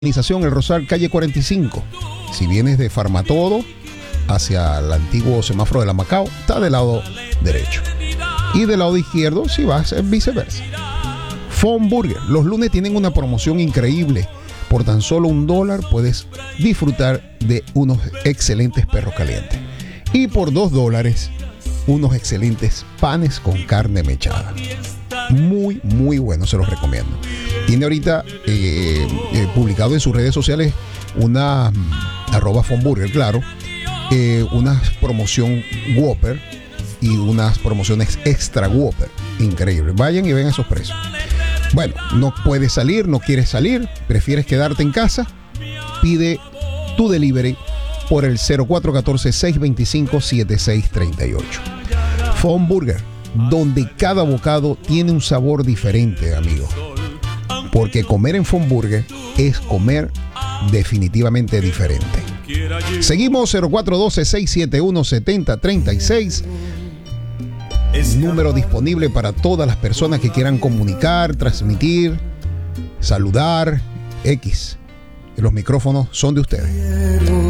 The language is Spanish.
El Rosal, calle 45. Si vienes de Farmatodo hacia el antiguo semáforo de la Macao, está del lado derecho. Y del lado izquierdo, si vas, es viceversa. Fon Burger. Los lunes tienen una promoción increíble. Por tan solo $1 puedes disfrutar de unos excelentes perros calientes. Y por $2, unos excelentes panes con carne mechada. Muy, muy bueno, se los recomiendo. Tiene ahorita publicado en sus redes sociales una @fonburger, claro, una promoción Whopper y unas promociones extra Whopper. Increíble. Vayan y vean esos precios. Bueno, no puedes salir, no quieres salir, prefieres quedarte en casa, pide tu delivery por el 0414-625-7638. Fon Burger, donde cada bocado tiene un sabor diferente, amigo. Porque comer en Fon Burger es comer definitivamente diferente. Seguimos 0412-671-7036. Número disponible para todas las personas que quieran comunicar, transmitir, saludar, X. Los micrófonos son de ustedes.